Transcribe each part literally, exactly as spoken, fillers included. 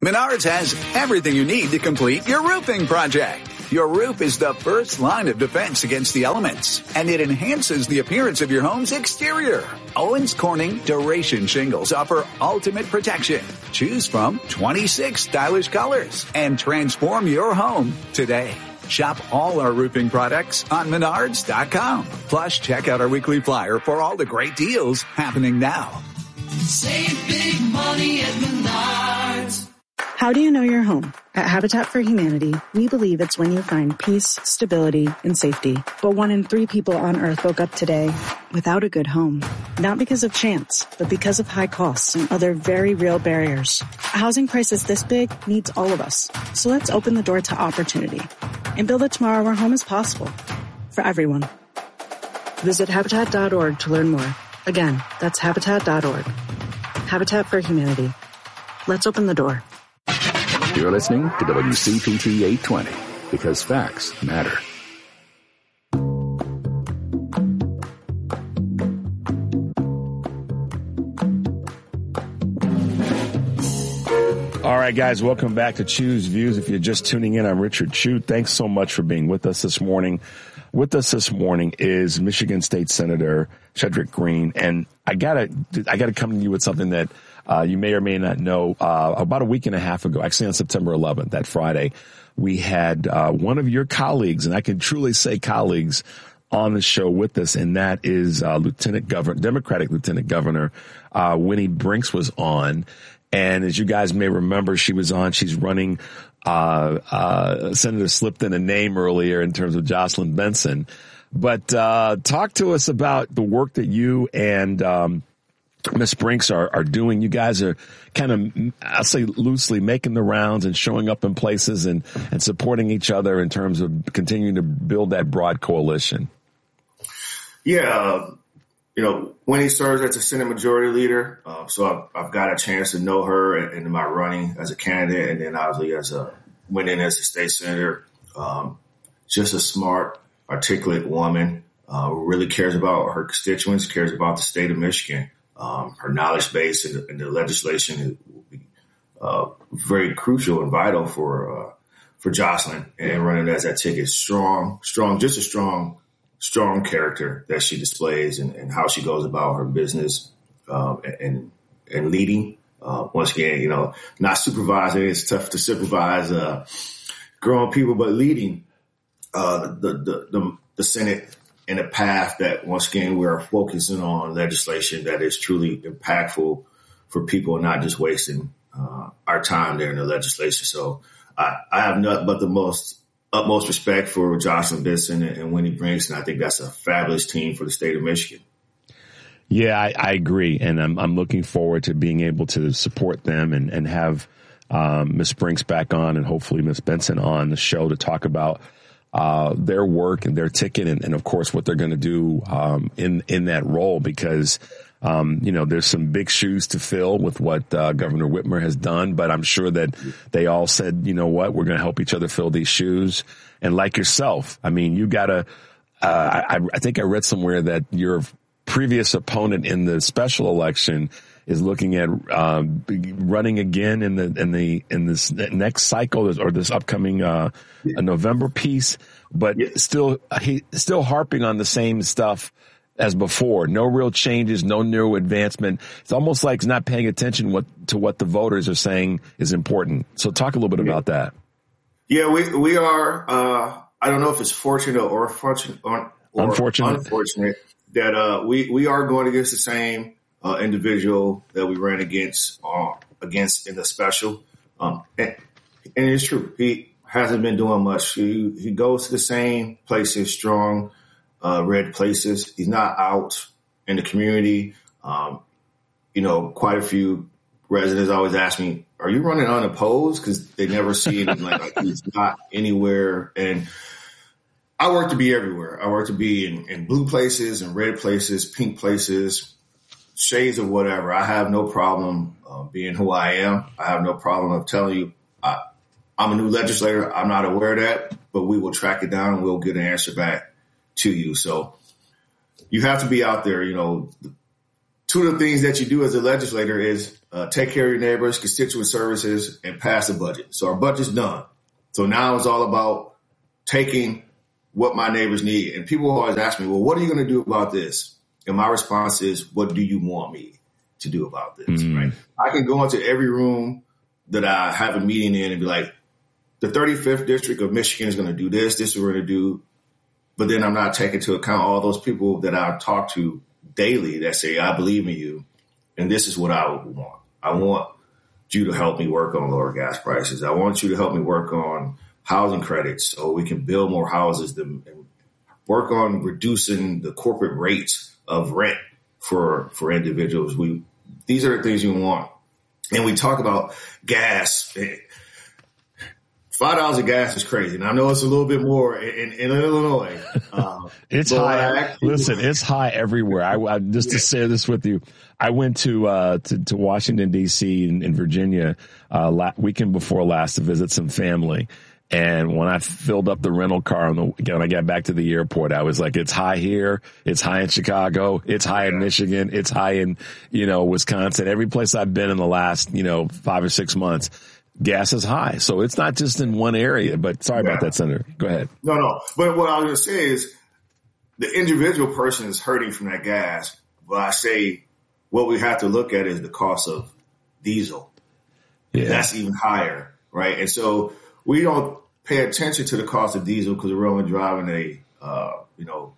Menards has everything you need to complete your roofing project. Your roof is the first line of defense against the elements, and it enhances the appearance of your home's exterior. Owens Corning Duration Shingles offer ultimate protection. Choose from twenty-six stylish colors and transform your home today. Shop all our roofing products on menards dot com. Plus, check out our weekly flyer for all the great deals happening now. Save big money at Menards. How do you know your home? At Habitat for Humanity, we believe it's when you find peace, stability, and safety. But one in three people on Earth woke up today without a good home. Not because of chance, but because of high costs and other very real barriers. A housing crisis this big needs all of us. So let's open the door to opportunity and build a tomorrow where home is possible for everyone. Visit Habitat dot org to learn more. Again, that's Habitat dot org. Habitat for Humanity. Let's open the door. You're listening to W C P T eight twenty, because facts matter. All right, guys, welcome back to Chew's Views. If you're just tuning in, I'm Richard Chew. Thanks so much for being with us this morning. With us this morning is Michigan State Senator Shedrick Green, and I gotta, I gotta come to you with something that uh, you may or may not know. Uh, about a week and a half ago, actually on September eleventh, that Friday, we had uh, one of your colleagues, and I can truly say colleagues, on the show with us, and that is uh, Lieutenant Governor, Democratic Lieutenant Governor uh, Winnie Brinks was on. And as you guys may remember, she was on, she's running, uh, uh, Senator slipped in a name earlier in terms of Jocelyn Benson. But, uh, talk to us about the work that you and, um, Miss Brinks are, are doing. You guys are kind of, I'll say loosely, making the rounds and showing up in places and, and supporting each other in terms of continuing to build that broad coalition. Yeah. You know, Winnie serves as a Senate Majority Leader, uh, so I've, I've got a chance to know her in, in my running as a candidate, and then obviously as a winning as a state senator. Um, just a smart, articulate woman, uh, who really cares about her constituents, cares about the state of Michigan. Um, her knowledge base in the, in the legislation will be uh, very crucial and vital for uh, for Jocelyn and running as that ticket. Strong, strong, just a strong. strong character that she displays and, and how she goes about her business, um, and, and leading. Uh, once again, you know, not supervising. It's tough to supervise, uh, growing people, but leading, uh, the, the, the, the Senate in a path that once again, we're focusing on legislation that is truly impactful for people and not just wasting, uh, our time there in the legislation. So I, I have nothing but the most utmost respect for Jocelyn Benson and Winnie Brinks, and I think that's a fabulous team for the state of Michigan. Yeah, I, I agree, and I'm, I'm looking forward to being able to support them and, and have um, Miss Brinks back on and hopefully Miss Benson on the show to talk about uh, their work and their ticket and, and of course, what they're going to do um, in in that role because Um, you know, there's some big shoes to fill with what uh, Governor Whitmer has done, but I'm sure that they all said, you know what, we're going to help each other fill these shoes. And like yourself, I mean, you got to, uh, I, I think I read somewhere that your previous opponent in the special election is looking at um, running again in the in the in this next cycle or this upcoming uh, yeah. November piece, but yeah. still he still harping on the same stuff as before. No real changes, no new advancement. It's almost like he's not paying attention what, to what the voters are saying is important. So talk a little bit about that. Yeah, we we are. Uh, I don't know if it's fortunate or fortunate or, or unfortunate. unfortunate that uh, we we are going against the same uh, individual that we ran against uh, against in the special. Um, and, and it's true, he hasn't been doing much. He he goes to the same places, strong. Uh, red places. He's not out in the community. Um, you know, quite a few residents always ask me, are you running unopposed? Because they never see him. Like, like he's not anywhere. And I work to be everywhere. I work to be in, in blue places and red places, pink places, shades of whatever. I have no problem uh, being who I am. I have no problem of telling you I, I'm a new legislator. I'm not aware of that, but we will track it down and we'll get an answer back to you. So you have to be out there, you know, two of the things that you do as a legislator is uh, take care of your neighbors, constituent services, and pass the budget. So our budget's done. So now it's all about taking what my neighbors need. And people always ask me, well, what are you going to do about this? And my response is, what do you want me to do about this? Mm. Right? I can go into every room that I have a meeting in and be like, the thirty-fifth district of Michigan is going to do this. This is what we're going to do. But then I'm not taking into account all those people that I talk to daily that say, I believe in you. And this is what I want. I want you to help me work on lower gas prices. I want you to help me work on housing credits so we can build more houses and work on reducing the corporate rates of rent for, for individuals. We, these are the things we want. And we talk about gas. Five dollars of gas is crazy. And I know it's a little bit more in, in Illinois. Um, it's high. Actually, listen, it's high everywhere. I, I just yeah. to share this with you. I went to, uh, to, to Washington, D C in, in Virginia, uh, la- weekend before last to visit some family. And when I filled up the rental car on the, when I got back to the airport, I was like, it's high here. It's high in Chicago. It's high in Michigan. It's high in, you know, Wisconsin. Every place I've been in the last, you know, five or six months, gas is high. So it's not just in one area, but sorry yeah. about that, Senator. Go ahead. No, no. But what I was going to say is the individual person is hurting from that gas. But I say what we have to look at is the cost of diesel. Yeah. That's even higher, right? And so we don't pay attention to the cost of diesel because we're only driving a, uh, you know,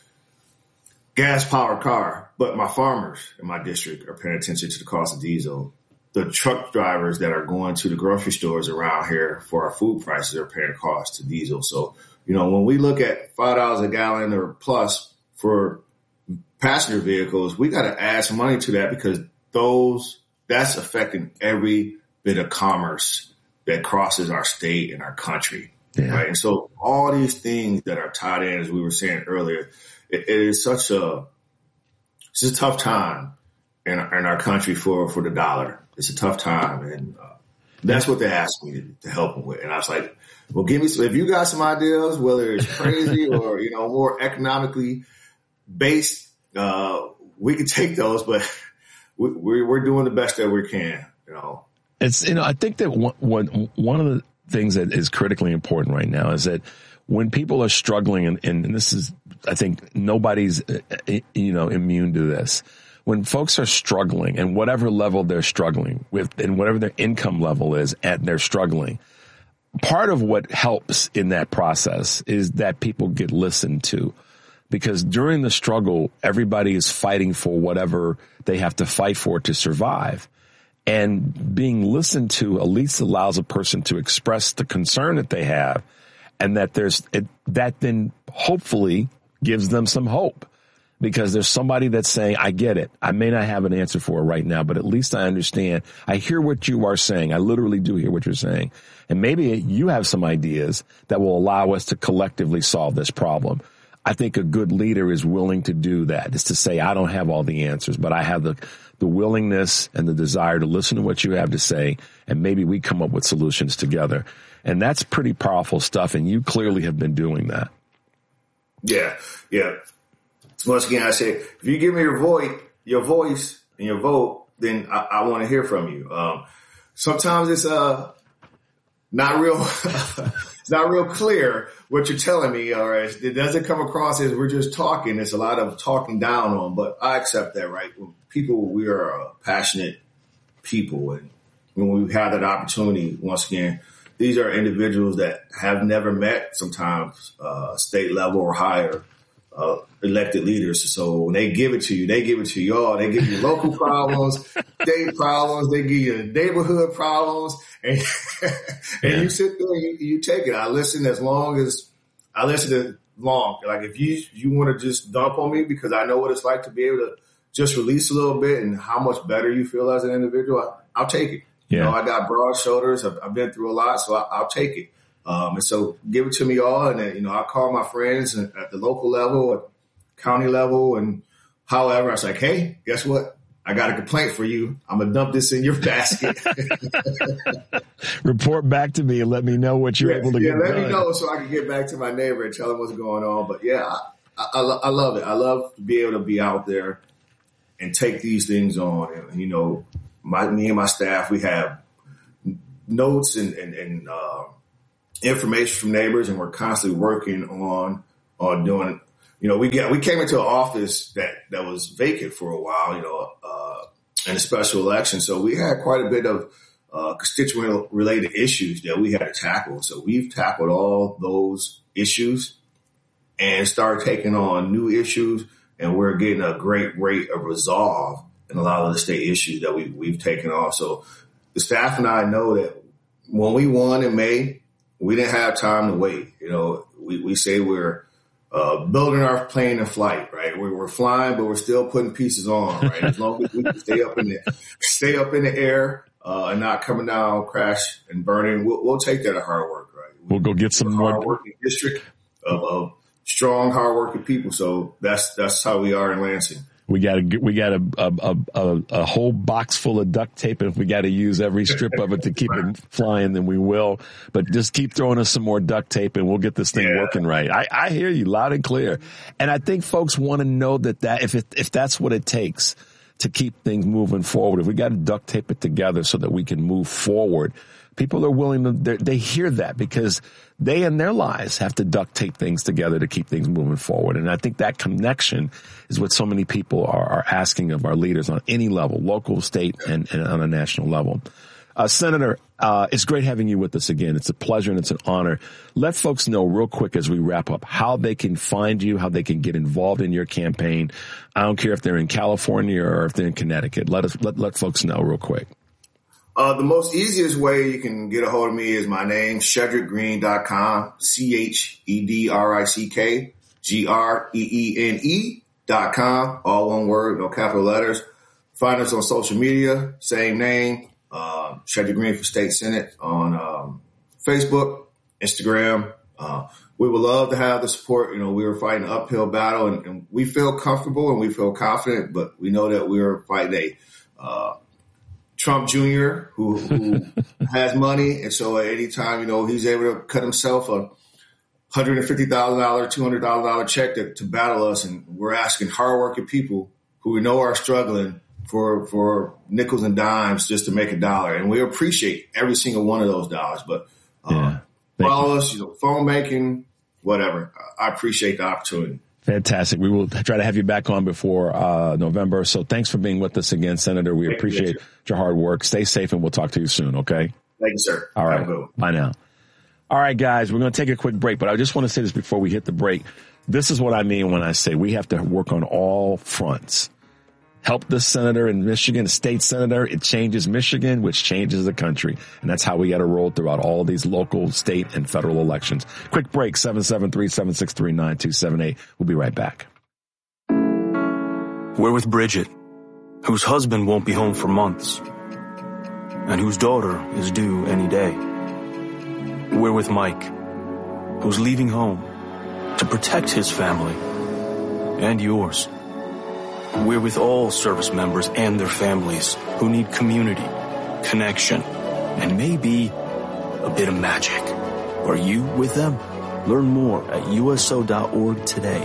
gas-powered car. But my farmers in my district are paying attention to the cost of diesel. The truck drivers that are going to the grocery stores around here for our food prices are paying cost to diesel. So, you know, when we look at five dollars a gallon or plus for passenger vehicles, we got to add some money to that because those that's affecting every bit of commerce that crosses our state and our country. Yeah. Right. And so all these things that are tied in, as we were saying earlier, it, it is such a, it's a tough time in, in our country for, for the dollar. It's a tough time. And uh, that's what they asked me to, to help them with. And I was like, well, give me some, if you got some ideas, whether it's crazy or, you know, more economically based, uh, we can take those, but we, we're, we're doing the best that we can, you know. It's, you know, I think that one, one, one of the things that is critically important right now is that when people are struggling, and, and this is, I think nobody's, you know, immune to this. When folks are struggling and whatever level they're struggling with and whatever their income level is and they're struggling, part of what helps in that process is that people get listened to. Because during the struggle, everybody is fighting for whatever they have to fight for to survive. And being listened to at least allows a person to express the concern that they have, and that there's it, that then hopefully gives them some hope, because there's somebody that's saying, I get it. I may not have an answer for it right now, but at least I understand. I hear what you are saying. I literally do hear what you're saying. And maybe you have some ideas that will allow us to collectively solve this problem. I think a good leader is willing to do that, is to say, I don't have all the answers, but I have the, the willingness and the desire to listen to what you have to say, and maybe we come up with solutions together. And that's pretty powerful stuff, and you clearly have been doing that. Yeah, yeah. Once again, I say, if you give me your voice, your voice and your vote, then I, I want to hear from you. Um, sometimes it's uh not real, it's not real clear what you're telling me. All right, it doesn't come across as we're just talking. It's a lot of talking down on, but I accept that. Right, people, we are a passionate people, and when we have that opportunity, once again, these are individuals that have never met sometimes uh, state level or higher. Uh, elected leaders. So when they give it to you, they give it to y'all. They give you local problems, state problems. They give you neighborhood problems, and, and yeah. you sit there and you, you take it. I listen as long as I listen to long. Like if you you want to just dump on me because I know what it's like to be able to just release a little bit and how much better you feel as an individual, I, I'll take it. Yeah. You know, I got broad shoulders. I've, I've been through a lot, so I, I'll take it. Um, and so give it to me all. And then, you know, I call my friends at the local level, at county level, and however, I was like, hey, guess what? I got a complaint for you. I'm going to dump this in your basket. Report back to me and let me know what you're yeah, able to yeah, get let done. me know so I can get back to my neighbor and tell him what's going on. But yeah, I, I, I love it. I love to be able to be out there and take these things on. And, you know, my, me and my staff, we have notes and, and, and uh, information from neighbors, and we're constantly working on, on doing, you know, we get, we came into an office that, that was vacant for a while, you know, uh, in a special election. So we had quite a bit of uh, constituent related issues that we had to tackle. So we've tackled all those issues and started taking on new issues, and we're getting a great rate of resolve in a lot of the state issues that we, we've taken on. So the staff and I know that when we won in May, we didn't have time to wait. You know, we, we say we're uh, building our plane in flight, right? We were flying, but we're still putting pieces on, right? As long as we can stay up in the, stay up in the air uh, and not coming down, crash and burning, we'll, we'll take that at hard work, right? We'll go get some more. Hard working district of, of strong, hardworking people. So that's that's how we are in Lansing. We got a we got a a, a a whole box full of duct tape, and if we got to use every strip of it to keep right. it flying, then we will. But just keep throwing us some more duct tape, and we'll get this thing yeah. working right. I, I hear you loud and clear, and I think folks want to know that that if it, if that's what it takes to keep things moving forward, if we got to duct tape it together so that we can move forward, people are willing to. They hear that because they in their lives have to duct tape things together to keep things moving forward. And I think that connection is what so many people are, are asking of our leaders on any level, local, state, and, and on a national level. Uh, Senator, uh, it's great having you with us again. It's a pleasure and it's an honor. Let folks know real quick as we wrap up how they can find you, how they can get involved in your campaign. I don't care if they're in California or if they're in Connecticut. Let us let, let folks know real quick. Uh, the most easiest way you can get a hold of me is my name, Chedrick Green dot com, C H E D R I C K G R E E N E dot com, all one word, no capital letters. Find us on social media, same name, uh, Chedrick Green for State Senate on um, Facebook, Instagram. Uh, we would love to have the support. You know, we were fighting an uphill battle, and, and we feel comfortable and we feel confident, but we know that we are fighting a uh, Trump Junior who, who has money. And so at any time, you know, he's able to cut himself a one hundred fifty thousand dollars, two hundred thousand dollars check to, to battle us. And we're asking hardworking people who we know are struggling for, for nickels and dimes just to make a dollar. And we appreciate every single one of those dollars. But um, yeah, follow you. us, you know, phone banking, whatever. I appreciate the opportunity. Fantastic. We will try to have you back on before uh November. So thanks for being with us again, Senator. We Thank appreciate you. your hard work. Stay safe, and we'll talk to you soon, okay? Thank you, sir. All right. Bye now. All right, guys, we're going to take a quick break, but I just want to say this before we hit the break. This is what I mean when I say we have to work on all fronts. Help this senator in Michigan, state senator. It changes Michigan, which changes the country. And that's how we got to roll throughout all these local, state, and federal elections. Quick break, seven seven three, seven six three, nine two seven eight. We'll be right back. We're with Bridget, whose husband won't be home for months, and whose daughter is due any day. We're with Mike, who's leaving home to protect his family and yours. We're with all service members and their families who need community, connection, and maybe a bit of magic. Are you with them? Learn more at U S O dot org today.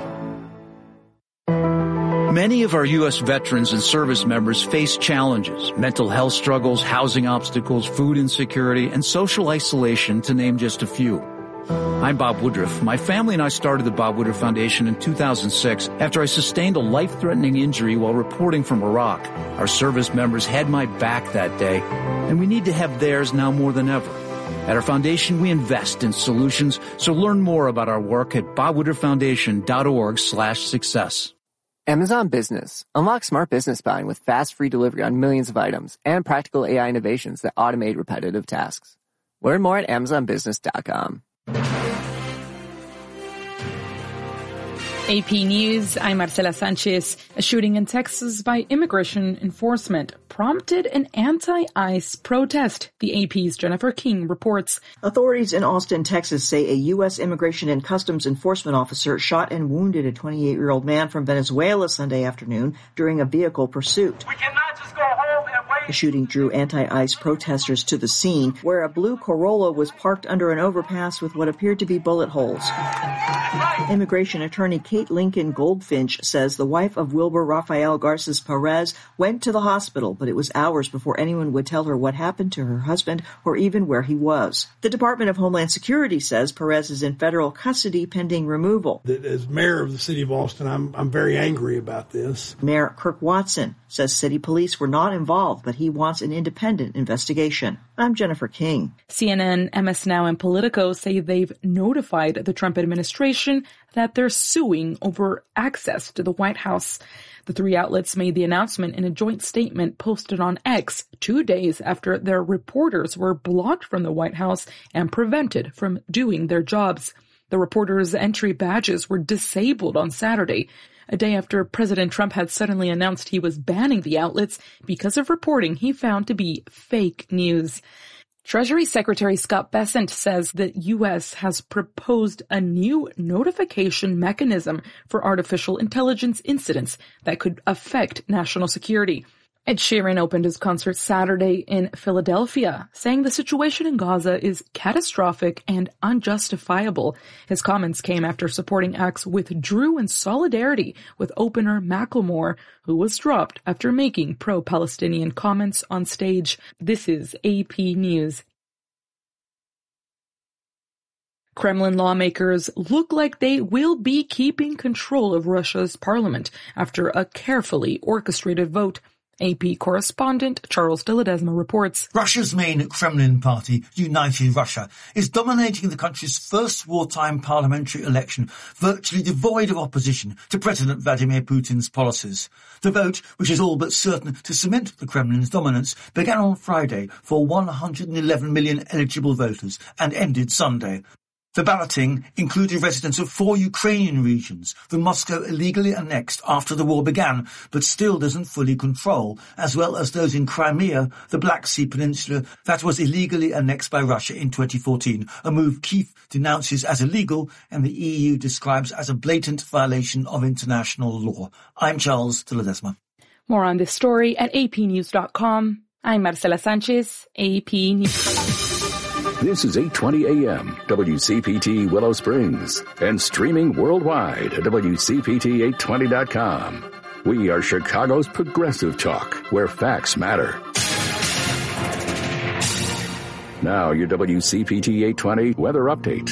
Many of our U S veterans and service members face challenges, mental health struggles, housing obstacles, food insecurity, and social isolation, to name just a few. I'm Bob Woodruff. My family and I started the Bob Woodruff Foundation in two thousand six after I sustained a life-threatening injury while reporting from Iraq. Our service members had my back that day, and we need to have theirs now more than ever. At our foundation, we invest in solutions, so learn more about our work at bob woodruff foundation dot org slash success. Amazon Business. Unlock smart business buying with fast, free delivery on millions of items and practical A I innovations that automate repetitive tasks. Learn more at amazon business dot com. A P News, I'm Marcela Sanchez. A shooting in Texas by immigration enforcement prompted an anti-ICE protest. The A P's Jennifer King reports. Authorities in Austin, Texas say a U S Immigration and Customs Enforcement officer shot and wounded a twenty-eight-year-old man from Venezuela Sunday afternoon during a vehicle pursuit. We cannot just go home and wait The shooting drew anti-ICE protesters to the scene, where a blue Corolla was parked under an overpass with what appeared to be bullet holes. Immigration attorney Kate Lincoln Goldfinch says the wife of Wilbur Rafael Garces Perez went to the hospital, but it was hours before anyone would tell her what happened to her husband or even where he was. The Department of Homeland Security says Perez is in federal custody pending removal. As mayor of the city of Austin, I'm, I'm very angry about this. Mayor Kirk Watson says city police were not involved, but he wants an independent investigation. I'm Jennifer King. C N N, M S Now, and Politico say they've notified the Trump administration that they're suing over access to the White House. The three outlets made the announcement in a joint statement posted on X two days after their reporters were blocked from the White House and prevented from doing their jobs. The reporters' entry badges were disabled on Saturday, a day after President Trump had suddenly announced he was banning the outlets because of reporting he found to be fake news. Treasury Secretary Scott Bessent says the U S has proposed a new notification mechanism for artificial intelligence incidents that could affect national security. Ed Sheeran opened his concert Saturday in Philadelphia, saying the situation in Gaza is catastrophic and unjustifiable. His comments came after supporting acts withdrew in solidarity with opener Macklemore, who was dropped after making pro-Palestinian comments on stage. This is A P News. Kremlin lawmakers look like they will be keeping control of Russia's parliament after a carefully orchestrated vote. A P correspondent Charles de Ledesma reports. Russia's main Kremlin party, United Russia, is dominating the country's first wartime parliamentary election, virtually devoid of opposition to President Vladimir Putin's policies. The vote, which is all but certain to cement the Kremlin's dominance, began on Friday for one hundred eleven million eligible voters and ended Sunday. The balloting included residents of four Ukrainian regions that Moscow illegally annexed after the war began, but still doesn't fully control, as well as those in Crimea, the Black Sea Peninsula, that was illegally annexed by Russia in twenty fourteen, a move Kyiv denounces as illegal and the E U describes as a blatant violation of international law. I'm Charles de Ledesma. More on this story at a p news dot com. I'm Marcela Sanchez, A P News. This is eight twenty A M, W C P T Willow Springs, and streaming worldwide at W C P T eight twenty dot com. We are Chicago's progressive talk, where facts matter. Now your W C P T eight twenty weather update.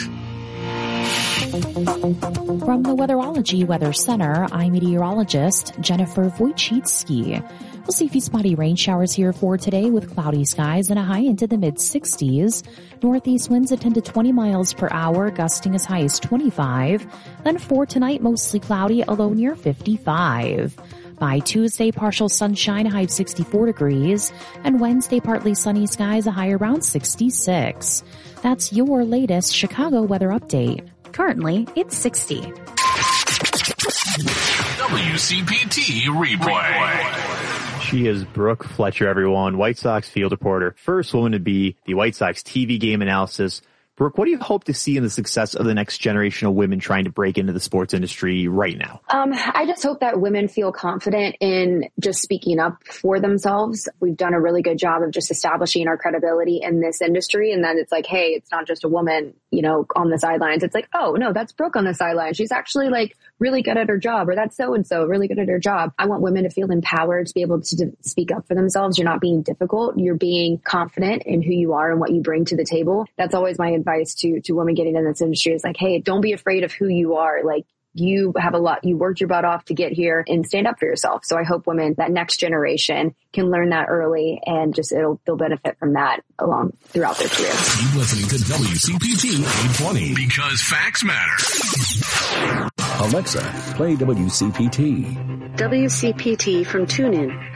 From the Weatherology Weather Center, I'm meteorologist Jennifer Wojcicki. We'll see a few spotty rain showers here for today with cloudy skies and a high into the mid sixties. Northeast winds at ten to twenty miles per hour, gusting as high as twenty-five. Then for tonight, mostly cloudy, a low near fifty-five. By Tuesday, partial sunshine, a high of sixty-four degrees. And Wednesday, partly sunny skies, a high around sixty-six. That's your latest Chicago weather update. Currently, it's sixty. W C P T replay. She is Brooke Fletcher, everyone, White Sox field reporter. First woman to be the White Sox T V game analysis. Brooke, what do you hope to see in the success of the next generation of women trying to break into the sports industry right now? Um, I just hope that women feel confident in just speaking up for themselves. We've done a really good job of just establishing our credibility in this industry. And then it's like, hey, it's not just a woman, you know, on the sidelines. It's like, oh, no, that's Brooke on the sidelines. She's actually like really good at her job, or that's so-and-so really good at her job. I want women to feel empowered to be able to d- speak up for themselves. You're not being difficult. You're being confident in who you are and what you bring to the table. That's always my advice to, to women getting in this industry is like, hey, don't be afraid of who you are. Like, you have a lot, you worked your butt off to get here and stand up for yourself. So I hope women, that next generation, can learn that early and just it'll, they'll benefit from that along throughout their career. Keep listening to W C P T eight twenty because facts matter. Alexa, play W C P T. W C P T from TuneIn.